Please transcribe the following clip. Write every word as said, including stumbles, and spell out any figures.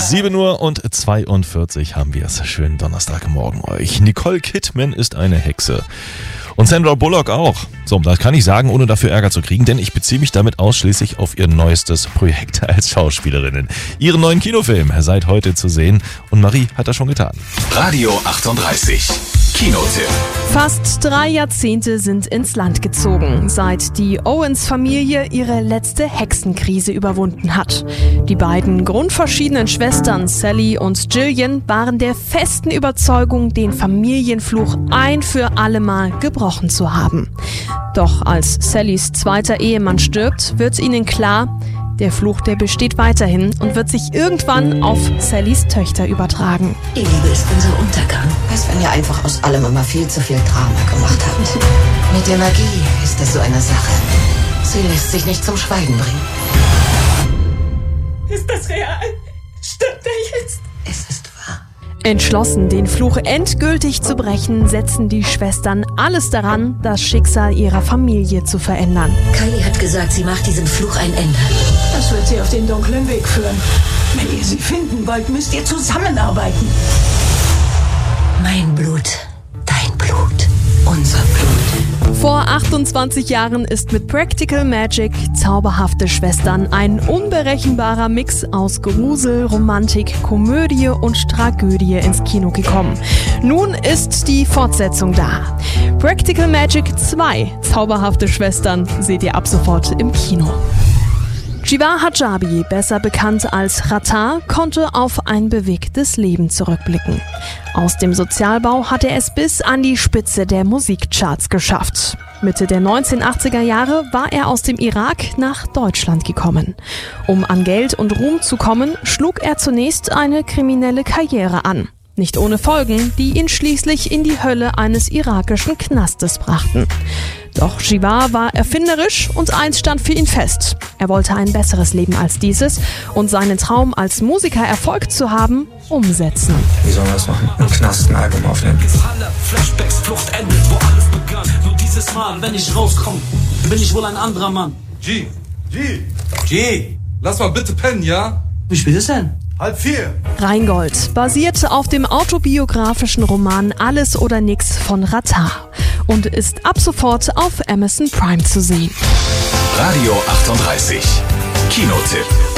sieben Uhr und zweiundvierzig haben wir es. Schönen Donnerstagmorgen euch. Nicole Kidman ist eine Hexe. Und Sandra Bullock auch. So, das kann ich sagen, ohne dafür Ärger zu kriegen, denn ich beziehe mich damit ausschließlich auf ihr neuestes Projekt als Schauspielerinnen. Ihren neuen Kinofilm seit heute zu sehen und Marie hat das schon getan. Radio achtunddreißig, Kinotipp. Fast drei Jahrzehnte sind ins Land gezogen, seit die Owens-Familie ihre letzte Hexenkrise überwunden hat. Die beiden grundverschiedenen Schwestern Sally und Gillian waren der festen Überzeugung, den Familienfluch ein für alle Mal gebrochen zu haben. Doch als Sallys zweiter Ehemann stirbt, wird ihnen klar, der Fluch, der besteht weiterhin und wird sich irgendwann auf Sallys Töchter übertragen. Die Liebe ist unser Untergang. Als wenn ihr einfach aus allem immer viel zu viel Drama gemacht habt. Mit der Magie ist das so eine Sache. Sie lässt sich nicht zum Schweigen bringen. Ist das real? Stimmt er jetzt? Es ist wahr. Entschlossen, den Fluch endgültig zu brechen, setzen die Schwestern alles daran, das Schicksal ihrer Familie zu verändern. Kylie hat gesagt, sie macht diesem Fluch ein Ende. Das wird sie auf den dunklen Weg führen. Wenn ihr sie finden wollt, müsst ihr zusammenarbeiten. Mein Blut, dein Blut, unser Blut. Vor achtundzwanzig Jahren ist mit Practical Magic Zauberhafte Schwestern ein unberechenbarer Mix aus Grusel, Romantik, Komödie und Tragödie ins Kino gekommen. Nun ist die Fortsetzung da. Practical Magic zwei Zauberhafte Schwestern seht ihr ab sofort im Kino. Jiva Hijabi, besser bekannt als Rata, konnte auf ein bewegtes Leben zurückblicken. Aus dem Sozialbau hat er es bis an die Spitze der Musikcharts geschafft. Mitte der neunzehnhundertachtziger Jahre war er aus dem Irak nach Deutschland gekommen. Um an Geld und Ruhm zu kommen, schlug er zunächst eine kriminelle Karriere an. Nicht ohne Folgen, die ihn schließlich in die Hölle eines irakischen Knastes brachten. Doch Jiva war erfinderisch und eins stand für ihn fest. Er wollte ein besseres Leben als dieses und seinen Traum als Musiker Erfolg zu haben, umsetzen. Wie sollen wir das machen? Im Knast ein Album aufnehmen. Flashbacks, Flucht endet, wo alles begann. Nur dieses Mal, wenn ich rauskomme, bin ich wohl ein anderer Mann. G, G, G, lass mal bitte pennen, ja? wie spät ist denn? Halb vier. Rheingold basiert auf dem autobiografischen Roman Alles oder Nix von Rata und ist ab sofort auf Amazon Prime zu sehen. Radio achtunddreißig, Kinotipp.